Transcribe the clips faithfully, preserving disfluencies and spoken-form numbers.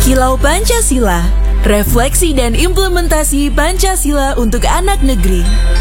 Kilau Pancasila, refleksi dan implementasi Pancasila untuk anak negeri.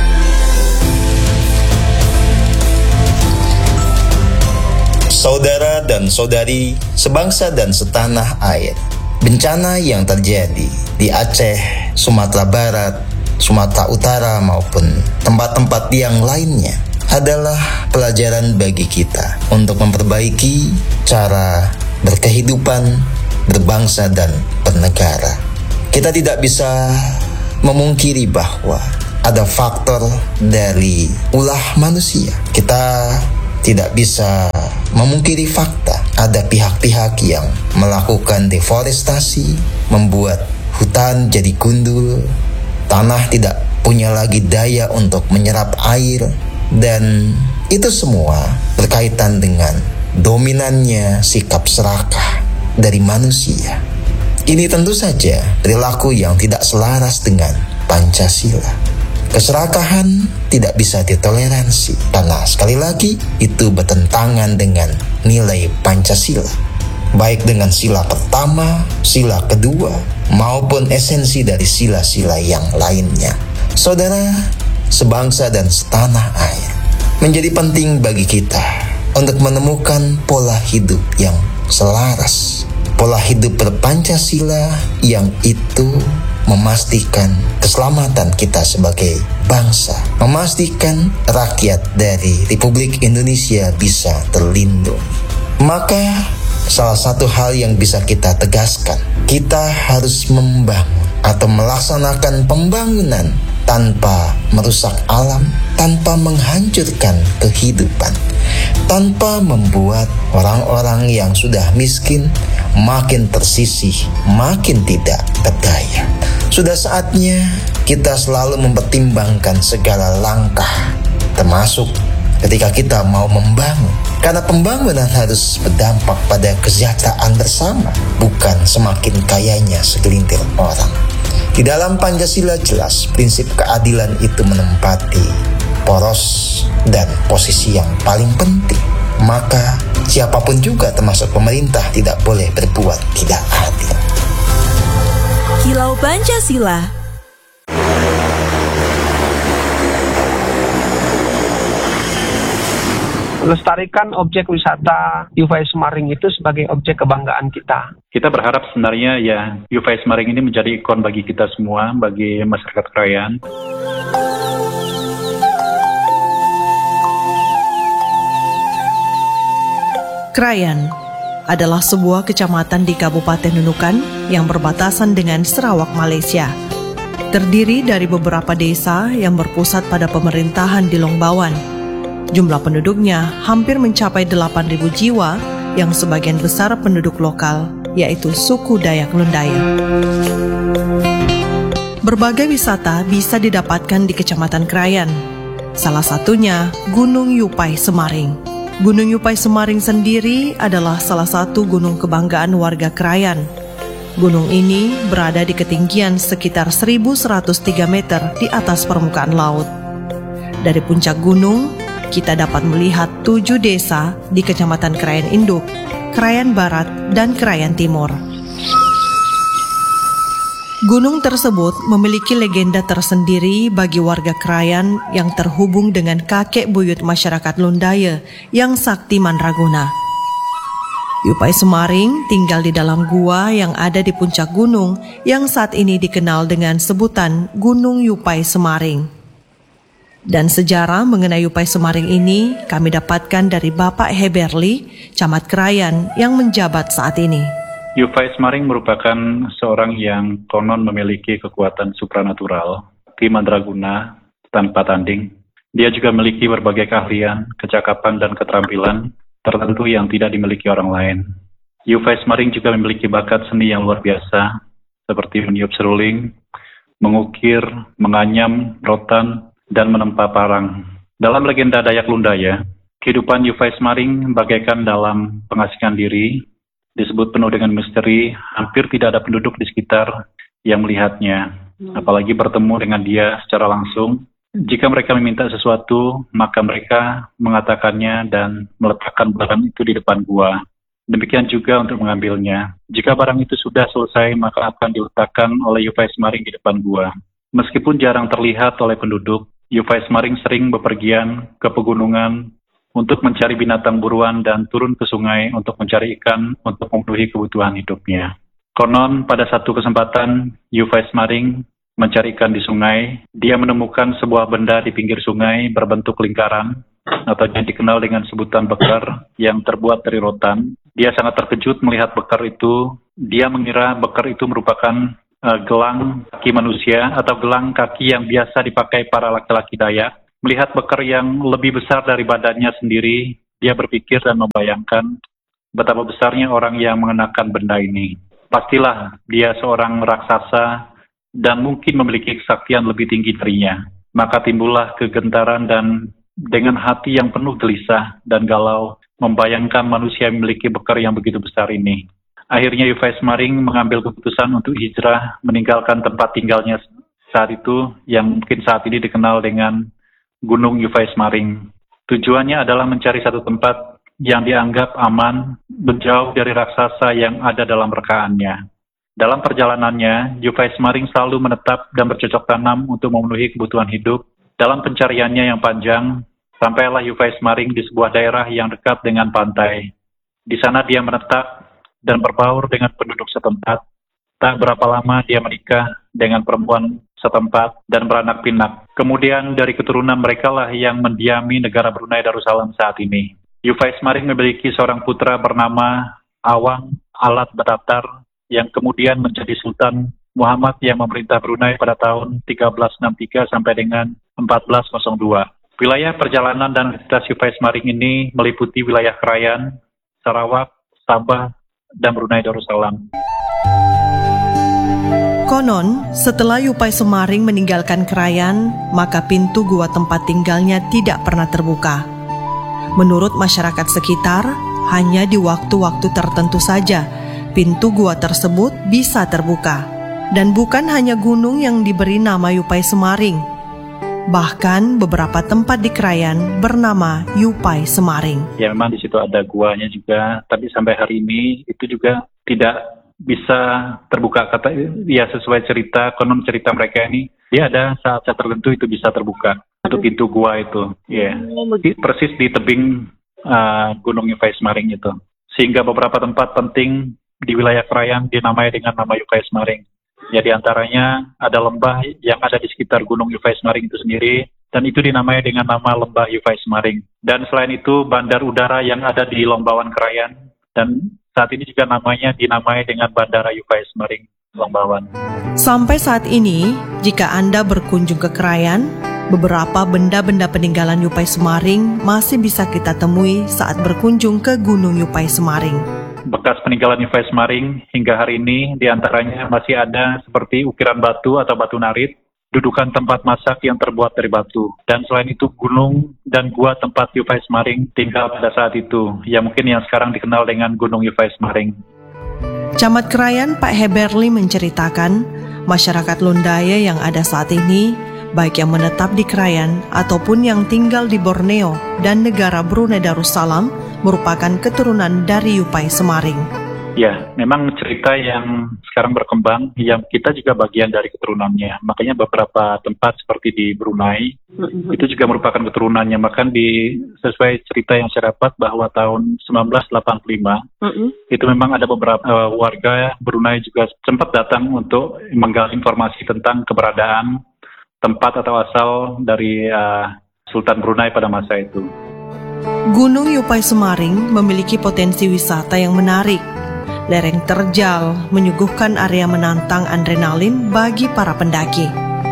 Saudara dan saudari, sebangsa dan setanah air, bencana yang terjadi di Aceh, Sumatera Barat, Sumatera Utara maupun tempat-tempat yang lainnya adalah pelajaran bagi kita untuk memperbaiki cara berkehidupan, berbangsa dan bernegara. Kita tidak bisa memungkiri bahwa ada faktor dari ulah manusia. Kita tidak bisa memungkiri fakta ada pihak-pihak yang melakukan deforestasi, membuat hutan jadi gundul, tanah tidak punya lagi daya untuk menyerap air, dan itu semua berkaitan dengan dominannya sikap serakah dari manusia. Ini tentu saja perilaku yang tidak selaras dengan Pancasila. Keserakahan tidak bisa ditoleransi karena sekali lagi itu bertentangan dengan nilai Pancasila, baik dengan sila pertama, sila kedua, maupun esensi dari sila-sila yang lainnya. Saudara, sebangsa dan setanah air, menjadi penting bagi kita untuk menemukan pola hidup yang selaras, pola hidup berpancasila yang itu memastikan keselamatan kita sebagai bangsa, memastikan rakyat dari Republik Indonesia bisa terlindung. Maka salah satu hal yang bisa kita tegaskan, kita harus membangun atau melaksanakan pembangunan tanpa merusak alam, tanpa menghancurkan kehidupan, tanpa membuat orang-orang yang sudah miskin makin tersisih, makin tidak berdaya. Sudah saatnya kita selalu mempertimbangkan segala langkah, termasuk ketika kita mau membangun. Karena pembangunan harus berdampak pada kesejahteraan bersama, bukan semakin kayanya segelintir orang. Di dalam Pancasila jelas prinsip keadilan itu menempati poros dan posisi yang paling penting. Maka siapapun juga termasuk pemerintah tidak boleh berbuat tidak adil. Kilau Pancasila. Melestarikan objek wisata Yuvai Semaring itu sebagai objek kebanggaan kita. Kita berharap sebenarnya ya Yuvai Semaring ini menjadi ikon bagi kita semua, bagi masyarakat Krayan. Krayan adalah sebuah kecamatan di Kabupaten Nunukan yang berbatasan dengan Sarawak, Malaysia. Terdiri dari beberapa desa yang berpusat pada pemerintahan di Longbawan. Jumlah penduduknya hampir mencapai delapan ribu jiwa yang sebagian besar penduduk lokal, yaitu suku Dayak Lundaya. Berbagai wisata bisa didapatkan di Kecamatan Krayan. Salah satunya Gunung Yupai Semaring. Gunung Yupai Semaring sendiri adalah salah satu gunung kebanggaan warga Krayan. Gunung ini berada di ketinggian sekitar seribu seratus tiga meter di atas permukaan laut. Dari puncak gunung, kita dapat melihat tujuh desa di Kecamatan Krayan Induk, Krayan Barat, dan Krayan Timur. Gunung tersebut memiliki legenda tersendiri bagi warga Krayan yang terhubung dengan kakek buyut masyarakat Lundaya yang sakti mandraguna. Yupai Semaring tinggal di dalam gua yang ada di puncak gunung yang saat ini dikenal dengan sebutan Gunung Yupai Semaring. Dan sejarah mengenai Yupai Semaring ini kami dapatkan dari Bapak Heberli, Camat Krayan yang menjabat saat ini. Yupai Semaring merupakan seorang yang konon memiliki kekuatan supranatural, sakti mandraguna tanpa tanding. Dia juga memiliki berbagai keahlian, kecakapan, dan keterampilan tertentu yang tidak dimiliki orang lain. Yupai Semaring juga memiliki bakat seni yang luar biasa, seperti meniup seruling, mengukir, menganyam, rotan, dan menempa parang. Dalam legenda Dayak Lundaya, kehidupan Yupai Semaring bagaikan dalam pengasingan diri, disebut penuh dengan misteri, hampir tidak ada penduduk di sekitar yang melihatnya, apalagi bertemu dengan dia secara langsung. Jika mereka meminta sesuatu, maka mereka mengatakannya dan meletakkan barang itu di depan gua. Demikian juga untuk mengambilnya. Jika barang itu sudah selesai, maka akan diletakkan oleh Yufai Semaring di depan gua. Meskipun jarang terlihat oleh penduduk, Yufai Semaring sering bepergian ke pegunungan untuk mencari binatang buruan dan turun ke sungai untuk mencari ikan untuk memenuhi kebutuhan hidupnya. Konon pada satu kesempatan, Yufai Semaring mencari ikan di sungai. Dia menemukan sebuah benda di pinggir sungai berbentuk lingkaran atau yang dikenal dengan sebutan bekar yang terbuat dari rotan. Dia sangat terkejut melihat bekar itu. Dia mengira bekar itu merupakan uh, gelang kaki manusia atau gelang kaki yang biasa dipakai para laki-laki Dayak. Melihat bekar yang lebih besar dari badannya sendiri, dia berpikir dan membayangkan betapa besarnya orang yang mengenakan benda ini. Pastilah dia seorang raksasa dan mungkin memiliki kesaktian lebih tinggi darinya. Maka timbullah kegentaran dan dengan hati yang penuh gelisah dan galau, membayangkan manusia yang memiliki bekar yang begitu besar ini. Akhirnya Yufai Semaring mengambil keputusan untuk hijrah, meninggalkan tempat tinggalnya saat itu, yang mungkin saat ini dikenal dengan Gunung Yufai Semaring. Tujuannya adalah mencari satu tempat yang dianggap aman, menjauh dari raksasa yang ada dalam rekaannya. Dalam perjalanannya, Yufai Semaring selalu menetap dan bercocok tanam untuk memenuhi kebutuhan hidup. Dalam pencariannya yang panjang, sampailah Yufai Semaring di sebuah daerah yang dekat dengan pantai. Di sana dia menetap dan berbaur dengan penduduk setempat. Tak berapa lama dia menikah dengan perempuan setempat dan beranak pinak. Kemudian dari keturunan mereka lah yang mendiami negara Brunei Darussalam saat ini. Yufai Semaring memiliki seorang putra bernama Awang Alat Batatar yang kemudian menjadi Sultan Muhammad yang memerintah Brunei pada tahun tiga belas enam puluh tiga sampai dengan empat belas nol dua. Wilayah perjalanan dan aktivitas Yufai Semaring ini meliputi wilayah Krayan, Sarawak, Sabah, dan Brunei Darussalam. Konon, setelah Yufai Semaring meninggalkan Krayan, maka pintu gua tempat tinggalnya tidak pernah terbuka. Menurut masyarakat sekitar, hanya di waktu-waktu tertentu saja pintu gua tersebut bisa terbuka. Dan bukan hanya gunung yang diberi nama Yufai Semaring. Bahkan beberapa tempat di Krayan bernama Yufai Semaring. Ya memang di situ ada guanya juga, tapi sampai hari ini itu juga tidak bisa terbuka. Kata ya sesuai cerita, konon cerita mereka ini, dia ada saat-saat tertentu itu bisa terbuka untuk pintu gua itu. Ya, yeah. Persis di tebing uh, Gunung Yufai Semaring itu. Sehingga beberapa tempat penting di wilayah Krayan dinamai dengan nama Yufai Semaring. Ya di antaranya ada lembah yang ada di sekitar Gunung Yufai Semaring itu sendiri, dan itu dinamai dengan nama Lembah Yufai Semaring. Dan selain itu bandar udara yang ada di Lombawan Krayan, dan saat ini juga namanya dinamai dengan Bandara Yufai Semaring Lombawan. Sampai saat ini, jika Anda berkunjung ke Krayan, beberapa benda-benda peninggalan Yufai Semaring masih bisa kita temui saat berkunjung ke Gunung Yufai Semaring. Bekas peninggalan Yufai Semaring hingga hari ini diantaranya masih ada seperti ukiran batu atau batu narit, dudukan tempat masak yang terbuat dari batu. Dan selain itu gunung dan gua tempat Yufai Semaring tinggal pada saat itu, yang mungkin yang sekarang dikenal dengan Gunung Yufai Semaring. Camat Krayan Pak Heberli menceritakan, masyarakat Lundaya yang ada saat ini, baik yang menetap di Krayan ataupun yang tinggal di Borneo dan negara Brunei Darussalam, merupakan keturunan dari Yufai Semaring. Ya, memang cerita yang sekarang berkembang, yang kita juga bagian dari keturunannya. Makanya beberapa tempat seperti di Brunei, mm-hmm. itu juga merupakan keturunannya. Maka di sesuai cerita yang saya dapat bahwa tahun sembilan belas delapan puluh lima, mm-hmm. itu memang ada beberapa uh, warga Brunei juga sempat datang untuk menggali informasi tentang keberadaan tempat atau asal dari uh, Sultan Brunei pada masa itu. Gunung Yufai Semaring memiliki potensi wisata yang menarik. Lereng terjal menyuguhkan area menantang adrenalin bagi para pendaki.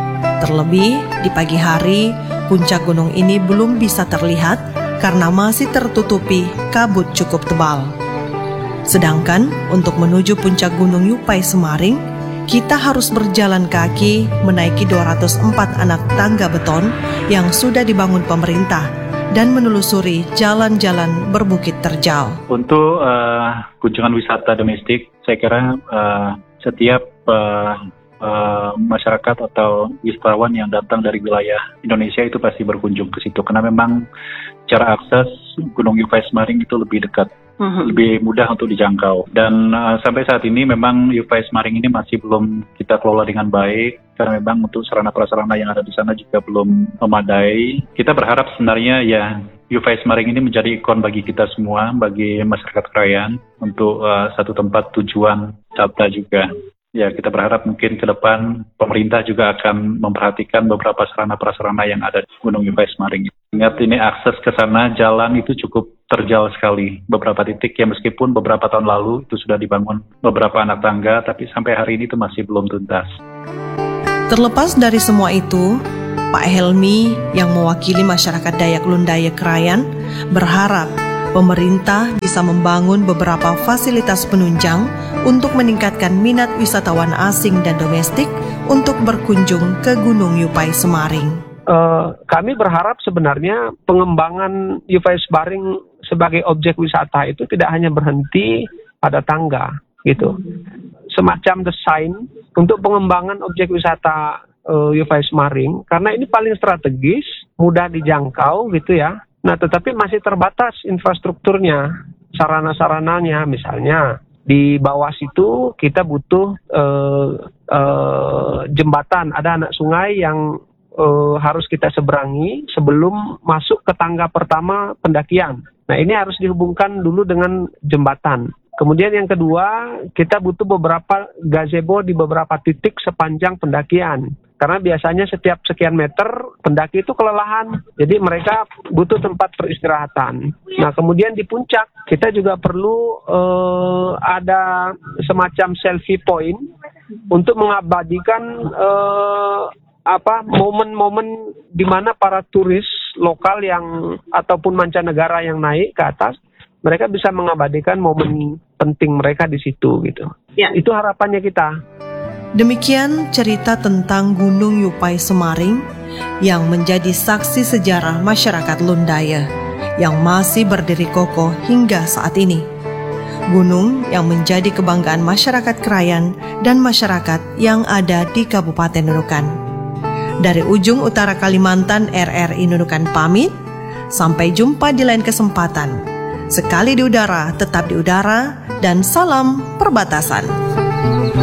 Terlebih di pagi hari, puncak gunung ini belum bisa terlihat karena masih tertutupi kabut cukup tebal. Sedangkan untuk menuju puncak Gunung Yufai Semaring, kita harus berjalan kaki menaiki dua ratus empat anak tangga beton yang sudah dibangun pemerintah dan menelusuri jalan-jalan berbukit terjal. Untuk uh, kunjungan wisata domestik, saya kira uh, setiap uh, uh, masyarakat atau wisatawan yang datang dari wilayah Indonesia itu pasti berkunjung ke situ, karena memang cara akses Gunung Yufai Semaring itu lebih dekat. uh-huh. lebih mudah untuk dijangkau. Dan uh, sampai saat ini memang U P I Semaring ini masih belum kita kelola dengan baik, karena memang untuk sarana prasarana yang ada di sana juga belum memadai. Kita berharap sebenarnya ya U P I Semaring ini menjadi ikon bagi kita semua, bagi masyarakat Krayan, untuk uh, satu tempat tujuan wisata juga. Ya, kita berharap mungkin ke depan pemerintah juga akan memperhatikan beberapa sarana prasarana yang ada di Gunung U P I Semaring. Ingat, ini akses ke sana, jalan itu cukup terjal sekali. Beberapa titik yang meskipun beberapa tahun lalu itu sudah dibangun beberapa anak tangga, tapi sampai hari ini itu masih belum tuntas. Terlepas dari semua itu, Pak Helmi yang mewakili masyarakat Dayak Lundaya Krayan berharap pemerintah bisa membangun beberapa fasilitas penunjang untuk meningkatkan minat wisatawan asing dan domestik untuk berkunjung ke Gunung U P I Semaring. Uh, kami berharap sebenarnya pengembangan U P I Semaring sebagai objek wisata itu tidak hanya berhenti pada tangga, gitu. Semacam desain untuk pengembangan objek wisata uh, U P I Semaring, karena ini paling strategis, mudah dijangkau, gitu ya. Nah, tetapi masih terbatas infrastrukturnya, sarana-sarananya. Misalnya di bawah situ kita butuh uh, uh, jembatan, ada anak sungai yang uh, harus kita seberangi sebelum masuk ke tangga pertama pendakian. Nah, ini harus dihubungkan dulu dengan jembatan. Kemudian yang kedua, kita butuh beberapa gazebo di beberapa titik sepanjang pendakian. Karena biasanya setiap sekian meter pendaki itu kelelahan, jadi mereka butuh tempat peristirahatan. Nah, kemudian di puncak kita juga perlu uh, ada semacam selfie point untuk mengabadikan uh, apa momen-momen di mana para turis lokal yang ataupun mancanegara yang naik ke atas, mereka bisa mengabadikan momen penting mereka di situ, gitu. Ya. Itu harapannya kita. Demikian cerita tentang Gunung U P I Semaring yang menjadi saksi sejarah masyarakat Lundaya yang masih berdiri kokoh hingga saat ini. Gunung yang menjadi kebanggaan masyarakat Krayan dan masyarakat yang ada di Kabupaten Nunukan. Dari ujung utara Kalimantan, R R I Nunukan pamit. Sampai jumpa di lain kesempatan. Sekali di udara, tetap di udara, dan salam perbatasan.